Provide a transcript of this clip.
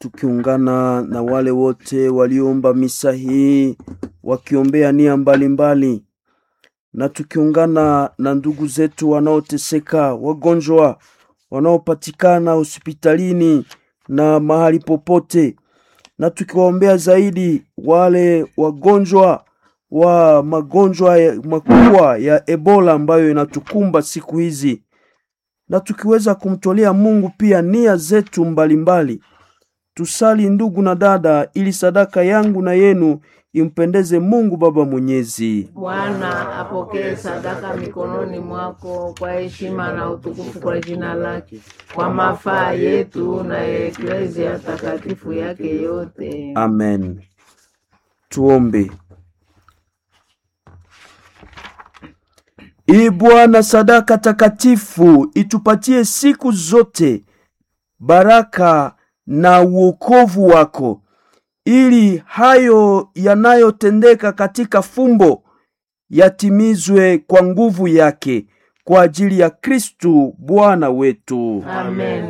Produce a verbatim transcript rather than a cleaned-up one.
tukiungana na wale wote waliomba misa hii wakiombea nia mbalimbali, na tukiungana na ndugu zetu wanaoteseka, wagonjwa wanaopatikana hospitalini na mahali popote, na tukiwaombea zaidi wale wagonjwa wa magonjwa makubwa ya Ebola ambayo inatukumba siku hizi, na tukiweza kumtolea Mungu pia nia zetu mbalimbali. Tusali ndugu na dada, ili sadaka yangu na yenu impendeze Mungu Baba Mwenyezi. Bwana apokee sadaka mikononi mwako kwa heshima na utukufu kwa jina lake, kwa mafaa yetu na Eklezia takatifu yake yote. Amen. Tuombe. Ee Bwana, sadaka takatifu itupatie siku zote baraka na uokovu wako, ili hayo yanayotendeka katika fumbo yatimizwe kwa nguvu yake, kwa ajili ya Kristu Bwana wetu. Amen.